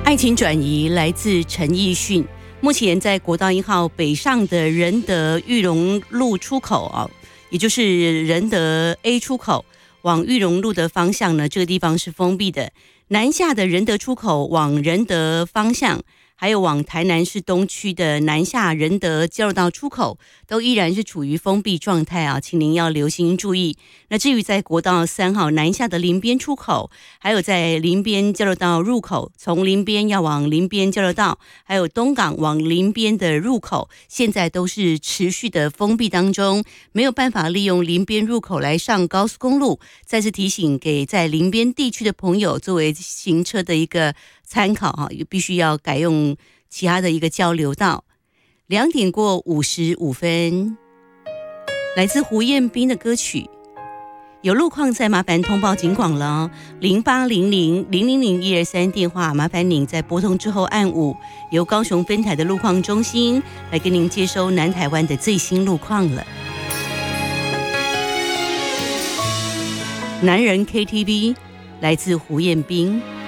爱情转移来自陈奕迅。目前在国道1号北上的仁德裕隆路出口也就是仁德 A 出口往裕隆路的方向呢，这个地方是封闭的。南下的仁德出口往仁德方向，还有往台南市东区的南下仁德交流道出口，都依然是处于封闭状态请您要留心注意。那至于在国道3号南下的林边出口，还有在林边交流道入口，从林边要往林边交流道，还有东港往林边的入口，现在都是持续的封闭当中，没有办法利用林边入口来上高速公路。再次提醒给在林边地区的朋友，作为行车的一个参考必须要改用其他的一个交流道。2点过55分，来自胡彦斌的歌曲。有路况再麻烦通报警广了0800000123电话，麻烦您在拨通之后按5，由高雄分台的路况中心来跟您接收南台湾的最新路况了。男人 KTV 来自胡彦斌。